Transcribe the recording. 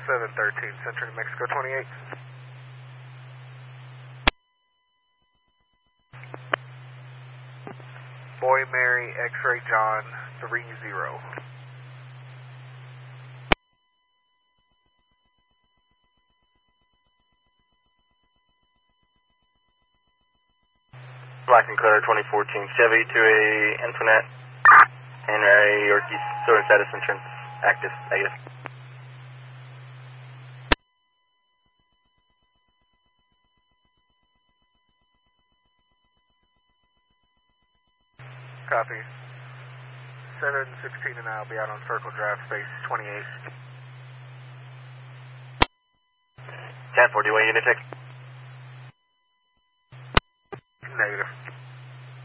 713, Central New Mexico 28. Boy Mary X-Ray John 30. Black and Color 2014 Chevy to a Antoinette and a Yorkie Southern status entrance active, negative. Copy. 716 and I'll be out on Circle Drive, space 28. 1040, what unit take?